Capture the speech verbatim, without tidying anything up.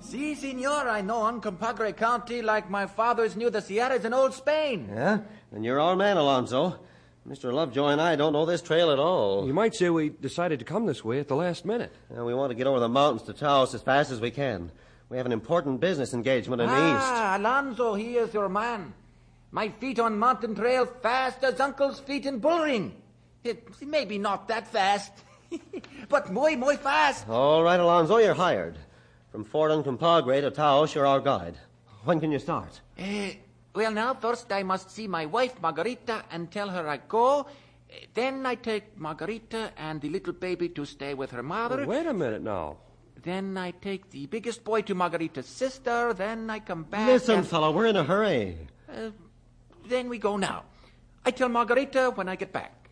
Si, senor, I know Uncompahgre County like my fathers knew the Sierras in old Spain. Yeah? Then you're our man, Alonzo. Mister Lovejoy and I don't know this trail at all. You might say we decided to come this way at the last minute. Uh, we want to get over the mountains to Taos as fast as we can. We have an important business engagement in ah, the east. Ah, Alonzo, he is your man. My feet on mountain trail fast as Uncle's feet in bullring. It maybe not that fast, but muy, muy fast. All right, Alonzo, you're hired. From Fort Uncompahgre to Taos, you're our guide. When can you start? Uh, well, now, first I must see my wife, Margarita, and tell her I go. Then I take Margarita and the little baby to stay with her mother. Well, wait a minute now. Then I take the biggest boy to Margarita's sister. Then I come back. Listen, and... fellow, we're in a hurry. Uh, then we go now. I tell Margarita when I get back.